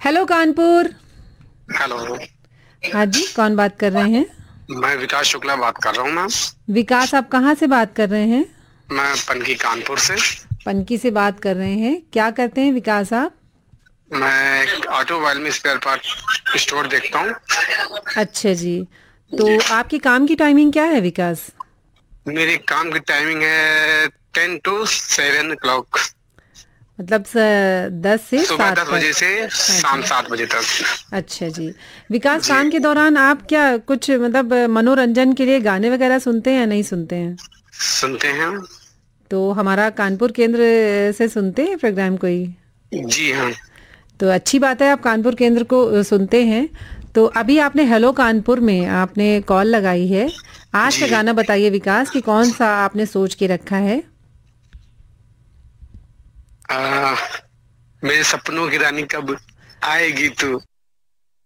Hello Kanpur. Hello. हाँ जी, कौन बात कर रहे हैं? मैं विकास शुक्ला बात कर रहा हूँ मैम। विकास, आप कहाँ से बात कर रहे हैं? मैं पनकी कानपुर से। पनकी से बात कर रहे हैं। क्या करते हैं विकास आप? मैं एक ऑटोमोबाइल में स्पेयर पार्ट स्टोर देखता हूँ। अच्छा जी। तो जी। आपकी काम की टाइमिंग क्या है विकास? मेरी काम की टाइमिंग है 10 to 7 o'clock। मतलब 10 से 7 सुबह 10 तक। बजे से हाँ शाम जी। 7 बजे तक। अच्छा जी। विकास, जी। काम के दौरान आप क्या कुछ मतलब मनोरंजन के लिए गाने वगैरह सुनते हैं या नहीं सुनते हैं? सुनते हैं। तो हमारा कानपुर केंद्र से सुनते हैं प्रोग्राम कोई? जी हाँ। तो अच्छी बात है, आप कानपुर केंद्र को सुनते हैं। तो अभी आपने हेलो कानपुर में आपने कॉल लगाई है। आज का जी। गाना बताइए विकास कि कौन सा आपने सोच के रखा है। आ, मेरे सपनों की रानी कब आएगी तू।